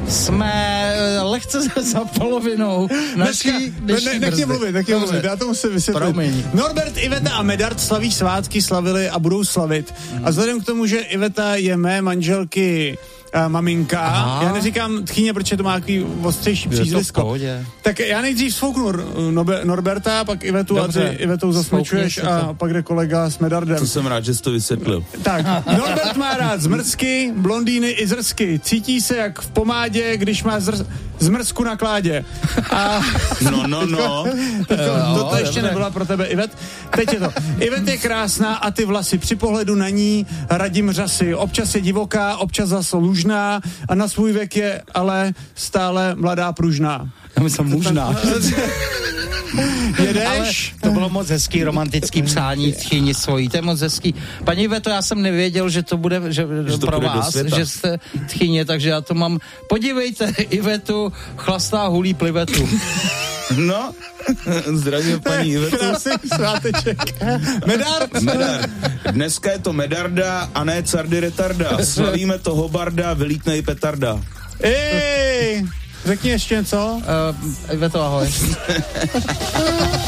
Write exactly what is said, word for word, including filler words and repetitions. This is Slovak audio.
Jsme lehce za polovinou naší dnešní ne, Nech mě mluvit, nech mě mluvit, já to musím vysvětlit. Promiň. Norbert, Iveta a Medard slaví svátky, slavili a budou slavit. Mm. A vzhledem k tomu, že Iveta je mé manželky uh, maminka, aha, já neříkám tchyně, protože to má takový ostřejší přízvisko. Tak já nejdřív sfouknu Norberta, pak Ivetu. Dobře, a ty Ivetou zasmlčuješ a pak jde kolega s Medardem. To jsem rád, že jsi to vysvětlil. Tak, Norbert má rád zmrzky, blondýny i zrsky. Cítí se jak v pomádě, když má zr- zmrzku na kládě. A no, no, no. Toto ještě nebyla pro tebe, Ivet. Teď je to. Ivet je krásná a ty vlasy. Při pohledu na ní radím řasy. Občas je divoká, občas zase lužná a na svůj věk je ale stále mladá pružná. Já myslím mužná. Jedeš? Ale to bylo moc hezký romantický přání tchyni svojí, to je moc hezký. Paní Iveto, já jsem nevěděl, že to bude že, že to pro vás, že jste tchyně, takže já to mám. Podívejte, Ivetu chlastá hulí plivetu. No, zdravím paní Ivetu. Krásný sváteček. Medard? Medard. Dneska je to Medarda a ne Cardy Retarda. Slavíme to Hobarda, vylítnej petarda. Ej! Řekni ještě něco. Uh, Iveto, ahoj.